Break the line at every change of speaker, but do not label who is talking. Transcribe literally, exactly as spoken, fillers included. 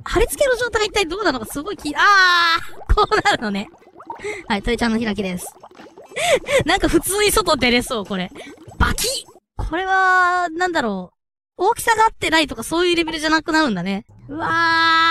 貼り付けの状態が一体どうなのかすごい気、あーこうなるのね。はい、鳥ちゃんの開きです。なんか普通に外出れそう、これ。バキッこれは、なんだろう。大きさが合ってないとかそういうレベルじゃなくなるんだね。うわー。